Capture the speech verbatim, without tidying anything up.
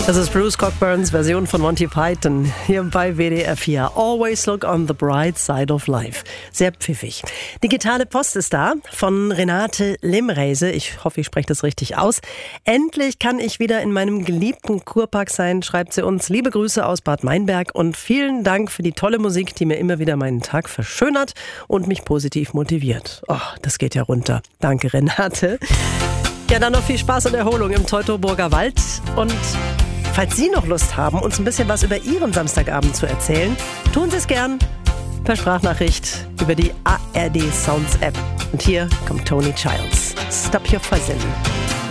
Das ist Bruce Cockburns Version von Monty Python hier bei W D R vier. Always look on the bright side of life. Sehr pfiffig. Digitale Post ist da von Renate Limreise. Ich hoffe, ich spreche das richtig aus. Endlich kann ich wieder in meinem geliebten Kurpark sein, schreibt sie uns. Liebe Grüße aus Bad Meinberg und vielen Dank für die tolle Musik, die mir immer wieder meinen Tag verschönert und mich positiv motiviert. Oh, das geht ja runter. Danke, Renate. Ja, dann noch viel Spaß und Erholung im Teutoburger Wald. Und falls Sie noch Lust haben, uns ein bisschen was über Ihren Samstagabend zu erzählen, tun Sie es gern per Sprachnachricht über die A R D Sounds App. Und hier kommt Tony Childs. Stop Your Fuzzin'.